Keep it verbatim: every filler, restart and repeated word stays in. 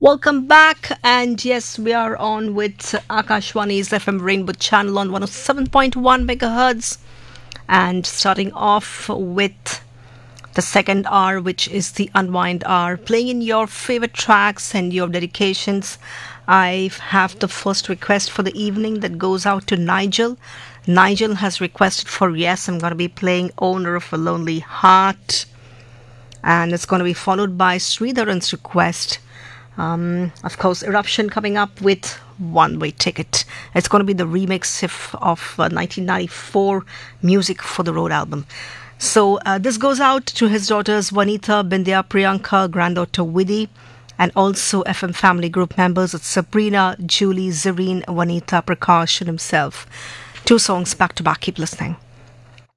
Welcome back, and yes, we are on with Akashwani's F M Rainbow channel on one oh seven point one megahertz, and starting off with the second hour, which is the unwind hour, playing in your favorite tracks and your dedications. I have the first request for the evening that goes out to Nigel. Nigel has requested for Yes, I'm going to be playing Owner of a Lonely Heart, and it's going to be followed by Sridharan's request. Um, of course, Eruption coming up with One Way Ticket. It's going to be the remix of, of uh, nineteen ninety-four Music for the Road album. So uh, this goes out to his daughters Vanita, Bindya, Priyanka, granddaughter Vidhi, and also F M family group members. It's Sabrina, Julie, Zareen, Vanita, Prakash, and himself. Two songs back to back. Keep listening.